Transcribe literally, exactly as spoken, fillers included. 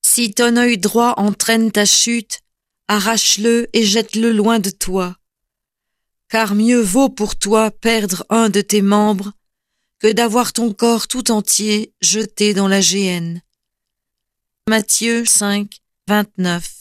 Si ton œil droit entraîne ta chute, arrache-le et jette-le loin de toi. Car mieux vaut pour toi perdre un de tes membres que d'avoir ton corps tout entier jeté dans la géhenne. Matthieu cinq, vingt-neuf.